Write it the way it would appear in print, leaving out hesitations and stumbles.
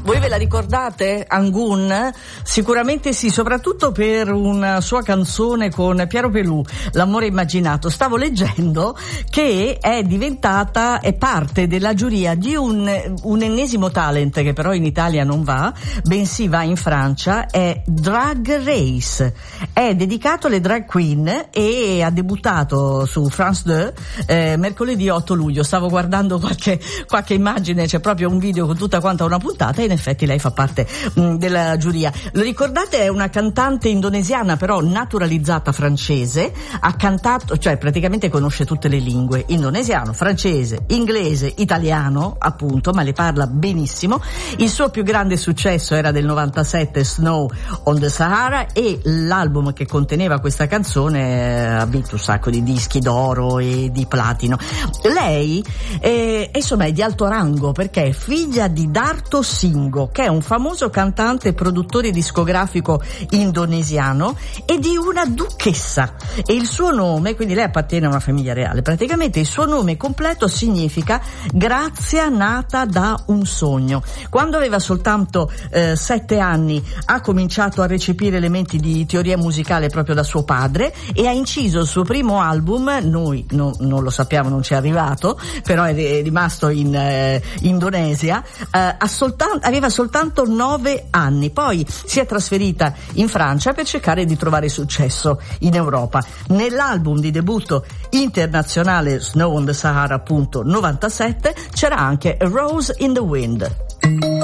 Voi ve la ricordate? Angun? Sicuramente sì, soprattutto per una sua canzone con Piero Pelù, L'amore immaginato. Stavo leggendo che è parte della giuria di un ennesimo talent che però in Italia non va, bensì va in Francia, è Drag Race. È dedicato alle drag queen e ha debuttato su France 2 mercoledì 8 luglio. Stavo guardando qualche immagine, c'è proprio un video con tutta quanta una puntata e in effetti lei fa parte della giuria. Lo ricordate? È una cantante indonesiana però naturalizzata francese, ha cantato, cioè praticamente conosce tutte le lingue, indonesiano, francese, inglese, italiano appunto, ma le parla benissimo. Il suo più grande successo era del 97, Snow on the Sahara, e l'album che conteneva questa canzone ha vinto un sacco di dischi d'oro e di platino. Lei insomma è di alto rango perché è figlia di Darto Singh, che è un famoso cantante e produttore discografico indonesiano, e di una duchessa, e il suo nome, quindi lei appartiene a una famiglia reale, praticamente il suo nome completo significa grazia nata da un sogno. Quando aveva soltanto 7 anni ha cominciato a recepire elementi di teoria musicale proprio da suo padre e ha inciso il suo primo album. Noi non lo sappiamo, non ci è arrivato, però è rimasto in Indonesia. Aveva soltanto 9 anni, poi si è trasferita in Francia per cercare di trovare successo in Europa. Nell'album di debutto internazionale Snow on the Sahara, appunto 97, c'era anche A Rose in the Wind.